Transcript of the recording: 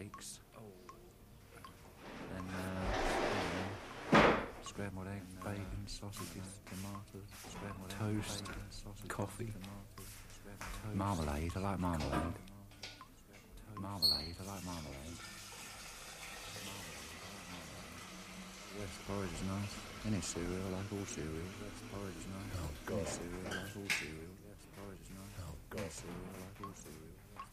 pancakes. Then scrambled eggs, bacon, sausages, tomatoes, toast, coffee, marmalade. I like marmalade. Marmalade. I like marmalade. West porridge is nice. Any cereal, I like all cereal. West porridge is nice. Oh God. Any cereal, I like all cereal. West porridge is nice. Oh God. Any cereal, I like all cereal.